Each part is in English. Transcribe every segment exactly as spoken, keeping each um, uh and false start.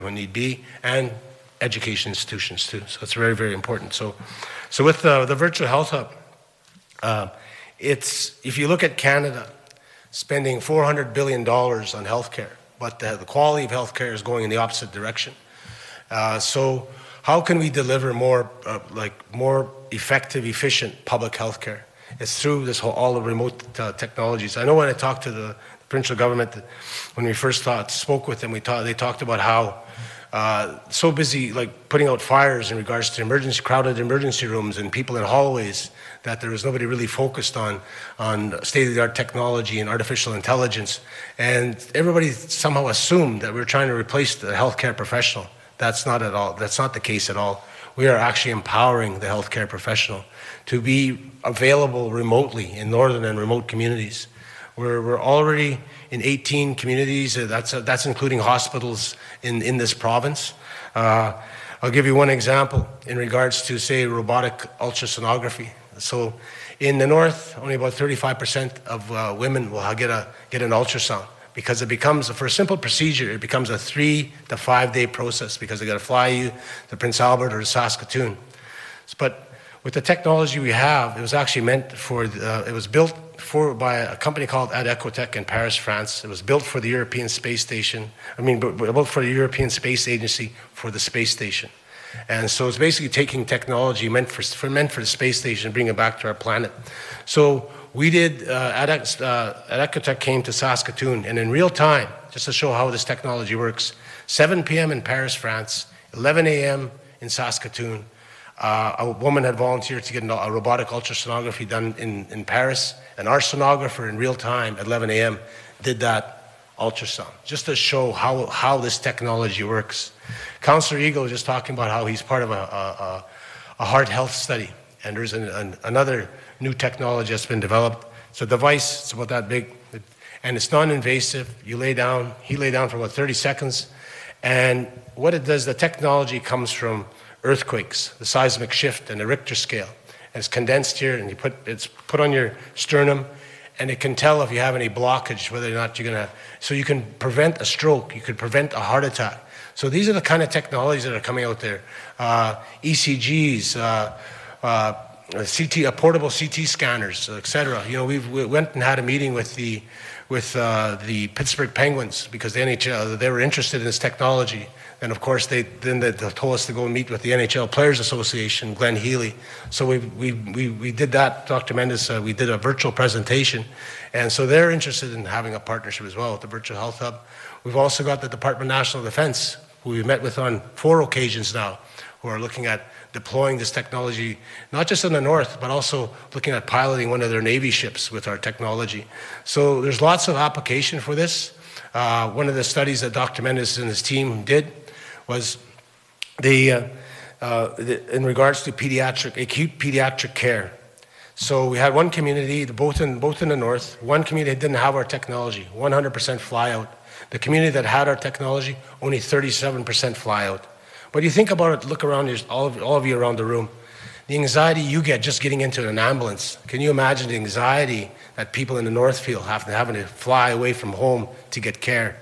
when need be, and education institutions too. So it's very, very important. So, so with the, the Virtual Health Hub, uh, it's, if you look at Canada spending four hundred billion dollars on healthcare, but the, the quality of healthcare is going in the opposite direction. Uh, so how can we deliver more, uh, like more effective, efficient public healthcare? It's through this whole, all the remote uh, technologies. I know when I talked to the, the provincial government, that when we first thought, spoke with them, we talk, they talked about how uh, so busy like putting out fires in regards to emergency, crowded emergency rooms and people in hallways, that there was nobody really focused on, on state-of-the-art technology and artificial intelligence. And everybody somehow assumed that we were trying to replace the healthcare professional. That's not at all, that's not the case at all. We are actually empowering the healthcare professional to be available remotely in northern and remote communities. We're, we're already in eighteen communities, uh, that's, uh, that's including hospitals in, in this province. Uh, I'll give you one example in regards to, say, robotic ultrasonography. So in the north, only about thirty-five percent of uh, women will get, a, get an ultrasound, because it becomes, for a simple procedure, it becomes a three to five day process, because they got to fly you to Prince Albert or to Saskatoon. But with the technology we have, it was actually meant for, uh, it was built for by a company called Adecotech in Paris, France. It was built for the European Space Station, I mean, built for the European Space Agency for the space station. And so it's basically taking technology meant for, for, meant for the space station and bringing it back to our planet. So we did, uh, Adec, uh, Adecotech came to Saskatoon, and in real time, just to show how this technology works, seven p m in Paris, France, eleven a m in Saskatoon, uh, a woman had volunteered to get a robotic ultrasonography done in, in Paris, and our sonographer in real time at eleven a m did that ultrasound, just to show how, how this technology works. Councillor Eagle was just talking about how he's part of a, a, a heart health study, and there's an, an, another new technology that's been developed. It's a device, it's about that big, and it's non-invasive. You lay down, he lay down for about thirty seconds, and what it does, the technology comes from earthquakes, the seismic shift and the Richter scale. And it's condensed here, and you put, it's put on your sternum, and it can tell if you have any blockage, whether or not you're gonna, so you can prevent a stroke, you could prevent a heart attack. So these are the kind of technologies that are coming out there. Uh, E C Gs, uh, uh, C T, uh, portable C T scanners, et cetera. You know, we've, we went and had a meeting with the with uh, the Pittsburgh Penguins, because the N H L, they were interested in this technology. And of course, they then they told us to go and meet with the N H L Players Association, Glenn Healy. So we we we, we did that, Doctor Mendes. Uh, we did a virtual presentation, and so they're interested in having a partnership as well with the Virtual Health Hub. We've also got the Department of National Defense, who we've met with on four occasions now, who are looking at deploying this technology, not just in the north, but also looking at piloting one of their Navy ships with our technology. So there's lots of application for this. Uh, one of the studies that Doctor Mendes and his team did was the, uh, uh, the, in regards to pediatric, acute pediatric care. So we had one community, both in, both in the north, one community didn't have our technology, one hundred percent fly out. The community that had our technology, only thirty-seven percent fly out. But you think about it, look around, you, all, of, all of you around the room, the anxiety you get just getting into an ambulance. Can you imagine the anxiety that people in the north feel, having, having to fly away from home to get care?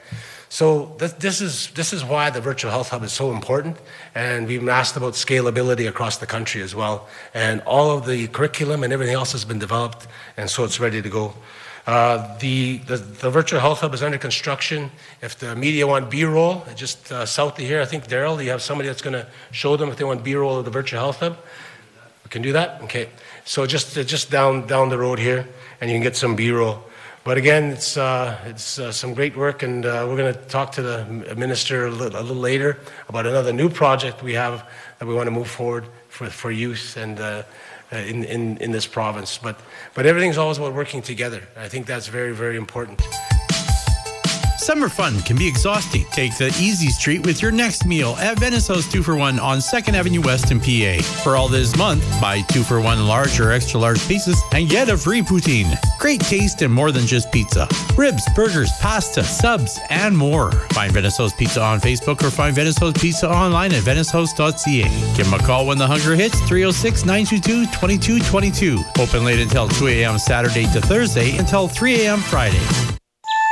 So this, this, is, this is why the Virtual Health Hub is so important, and we've been asked about scalability across the country as well. And all of the curriculum and everything else has been developed, and so it's ready to go. Uh, the, the, the Virtual Health Hub is under construction. If the media want B-roll, just uh, south of here, I think, Daryl, you have somebody that's going to show them if they want B-roll of the Virtual Health Hub? We can do that? Okay. So just, uh, just down, down the road here, and you can get some B-roll. But again, it's, uh, it's uh, some great work, and uh, we're going to talk to the minister a little, a little later about another new project we have that we want to move forward for, for youth and uh, in, in, in this province. But, but everything's always about working together. I think that's very, very important. Summer fun can be exhausting. Take the easy street with your next meal at Venice House two for one on second Avenue West in P A. For all this month, buy two for one large or extra large pieces and get a free poutine. Great taste and more than just pizza. Ribs, burgers, pasta, subs, and more. Find Venice House Pizza on Facebook or find Venice House Pizza online at venice house dot c a. Give them a call when the hunger hits, three oh six, nine two two, two two two two. Open late until two a m Saturday to Thursday until three a m Friday.